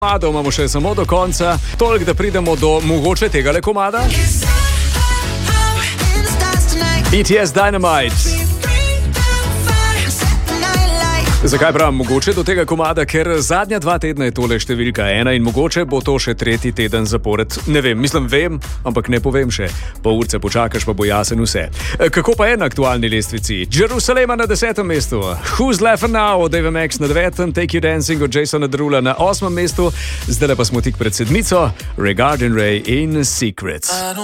komadov imamo še samo do konca, toliko, da pridemo do mogoče tegale komada. BTS Dynamite. Zakaj pravim mogoče do tega komada? Ker zadnja 2 tedna je tole številka 1 in mogoče bo to še 3. teden zapored. Ne vem, vem, ampak ne povem še. Pol urce počakaš, pa bo jasen vse. Kako pa je na aktualni lestvici? Jerusalema na 10. mestu, Who's Laughing Now od Dave Max na 9., Take You Dancing od Jasona Derula na 8. mestu, zdaj pa smo tik pred sedmico, Regarding Ray in Secrets.